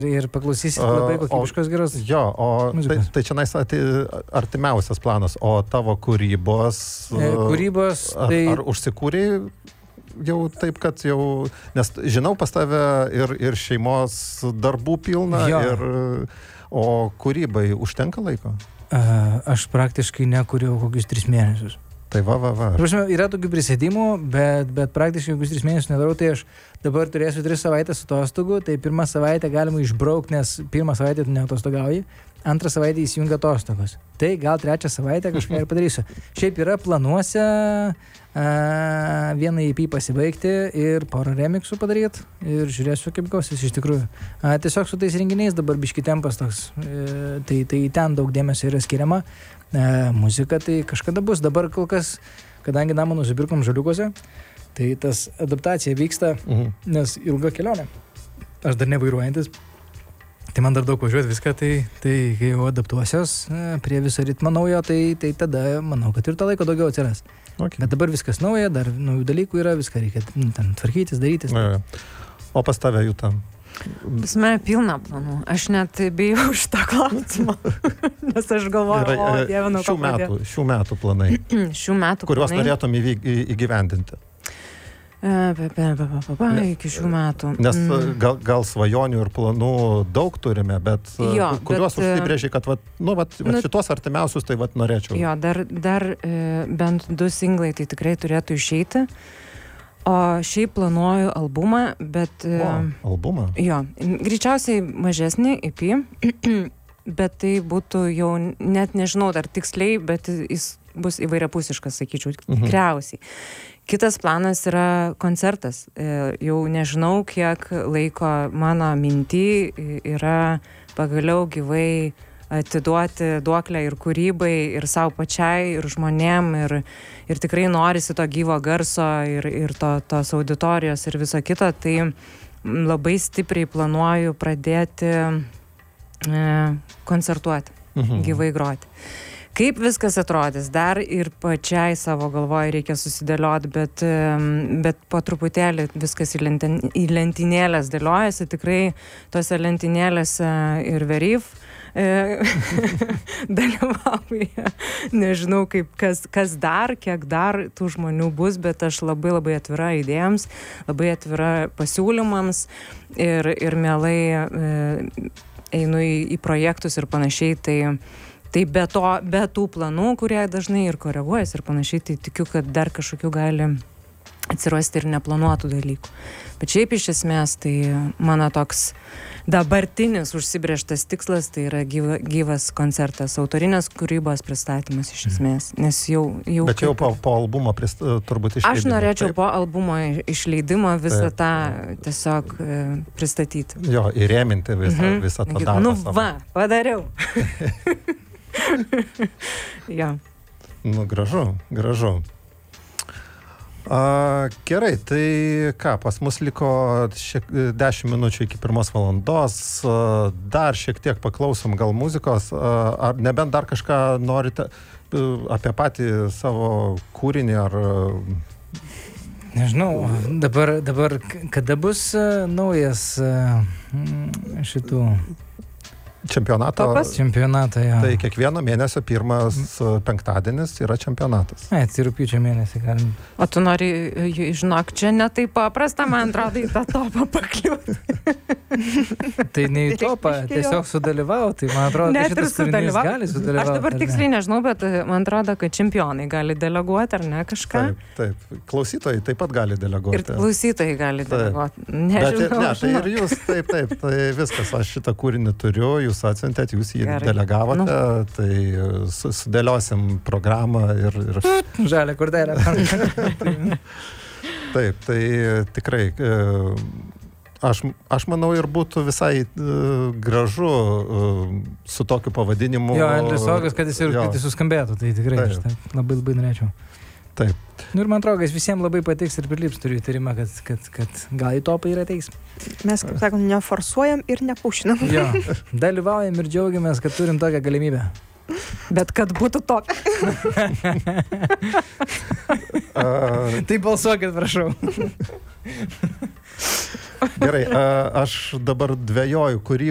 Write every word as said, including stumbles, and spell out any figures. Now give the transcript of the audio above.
Ir paklausysit labai kokybiškos geros muzikos. Jo, o muzikos. tai, tai čia nais artimiausias planas, o tavo kūrybos... E, kūrybos, ar, tai... Ar užsikūrei jau taip, kad jau... Nes žinau pas tave ir, ir šeimos darbų pilna, ir, o kūrybai užtenka laiko? A, aš praktiškai nekūriau kokius tris mėnesius. Tai va, va, va. Prasme, yra tokių prisėdimų, bet, bet praktiškai kokius tris mėnesius nedarau, tai aš dabar turėsiu tris savaitės atostogų, tai pirmą savaitę galima išbraukti, nes pirmą savaitę tu neatostogauji, antrą savaitę įsijungia atostogos. Tai gal trečią savaitę kažką ir padarysiu. Šiaip yra planuose a, vieną E P pasibaigti ir porą remixų padaryti ir žiūrėsiu, kaip gausis iš tikrųjų. A, tiesiog su tais renginiais dabar biški tempas toks, e, tai, tai ten daug dėmesio yra skiriama. E, muzika tai kažkada bus, dabar kol kas, kadangi namą nusipirkom Žaliukuose, tai tas adaptacija vyksta, mhm. nes ilga kelionė. Aš dar nevairuojantis, tai man dar daug važiuoti viską, tai, tai kai jau adaptuosios prie viso ritmo naujo, tai, tai tada manau, kad ir to laiko daugiau atsiras. Okay. Bet dabar viskas nauja, dar naujų dalykų yra, viską reikia nu, ten tvarkytis, darytis. Ja, ja. O pas tave jų tam? Pas mane pilna planų. Aš net bijau už tą klausimą. Nes aš galvoju, yra, o Dieve, nuo ko metų, šių metų planai. šių metų kuriuos planai. norėtum įvyk, į, įgyvendinti. E, be, be, be, be, be, iki šių metų. Nes mm. gal, gal svajonių ir planų daug turime, bet jo, kuriuos bet, užsibrėžiai, kad vat, nu, vat, vat nu, šitos artimiausius tai vat, norėčiau. Jo, dar, dar e, bent du singlai tai tikrai turėtų išeiti. O šiaip planuoju albumą, bet... O, albumą? Jo, greičiausiai mažesnį E P, bet tai būtų jau, net nežinau dar tiksliai, bet jis bus įvairiapusiškas, sakyčiau, tikriausiai. Mhm. Kitas planas yra koncertas. Jau nežinau, kiek laiko mano minty yra pagaliau gyvai atiduoti duoklę ir kūrybai, ir savo pačiai, ir žmonėm, ir, ir tikrai norisi to gyvo garso, ir, ir to, tos auditorijos, ir viso kito, tai labai stipriai planuoju pradėti e, koncertuoti, mhm. gyvai groti. Kaip viskas atrodys, dar ir pačiai savo galvoje reikia susidėlioti, bet, bet po truputėlį viskas į, lentin, į lentynėlės dėliojasi, tikrai tose lentynėlėse ir Veryf dalyvauja. Nežinau, kaip, kas, kas dar, kiek dar tų žmonių bus, bet aš labai labai atvira idėjams, labai atvira pasiūlymams ir, ir mielai e, einu į, į projektus ir panašiai. Tai, tai be, to, be tų planų, kurie dažnai ir koreguojas ir panašiai, tai tikiu, kad dar kažkokių gali atsirasti ir neplanuotų dalykų. Bet šiaip iš esmės, tai mano toks dabartinis užsibrėžtas tikslas, tai yra gyva, gyvas koncertas, autorinės kūrybos pristatymas iš esmės, nes jau... jau Bet jau kaip... po, po albumo prist, turbūt išleidimo. Aš norėčiau taip? po albumo išleidimo visą taip. tą tiesiog pristatyti. Jo, įrėminti visą, mhm. visą tą darbą. Nu savo. va, padariau. Jo. Nu, gražu, gražu. A, gerai, tai ką, pas mus liko šiek, dešimt minučių iki pirmos valandos, a, dar šiek tiek paklausom gal muzikos, a, ar nebent dar kažką norite apie patį savo kūrinį, ar... Nežinau, dabar, dabar kada bus uh, naujas uh, šitų... Čempionato. Topas? Čempionato, jo. Tai kiekvieno mėnesio pirmas penktadienis yra čempionatas. Ai, tai rugpjūčio mėnesį galim. O tu nori, žinok, čia ne taip paprasta, man atrodo, į tą topą pakliūti. Tai ne į topą, tiesiog sudalyvau, tai man atrodo, net kad šitas kūrinys gali sudalyvauti. Aš dabar tiksliai nežinau, bet man atrodo, kad čempionai gali deleguoti, ar ne, kažką? Taip, taip. Klausytojai taip pat gali deleguoti. Ir klausytojai gali deleguoti. Nežinau. Bet, ne, tai ir jūs, taip, taip, tai viskas, aš šitą kūrinį turiu, jūs atsiuntėt, jūs jį Gerai. delegavote, nu. tai sudėliosim programą ir... ir... Žalia kortelė. Taip, tai tikrai... Aš, aš manau ir būtų visai uh, gražu uh, su tokiu pavadinimu. Jo, Andrius Ogas, kad jis ir kad jis suskambėtų, tai tikrai aš tai labai labai norėčiau. Taip. Nu ir man atrodo, jis visiems labai patiks ir prilips, turiu įtarimą, kad, kad, kad gal į topą ir ateis. Mes, kaip sakom, neforsuojam ir nepušinam. Jo, dalyvaujam ir džiaugiamės, kad turim tokią galimybę. Bet kad būtų top. uh, tai balsuokit, prašau. Gerai, aš dabar dvejoju, kurį